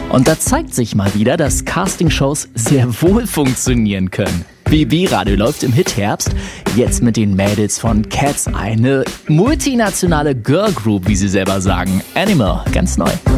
Und da zeigt sich mal wieder, dass Castingshows sehr wohl funktionieren können. BB-Radio läuft im Hit-Herbst, jetzt mit den Mädels von Cat's Eye, eine multinationale Girlgroup, wie sie selber sagen. Animal, ganz neu.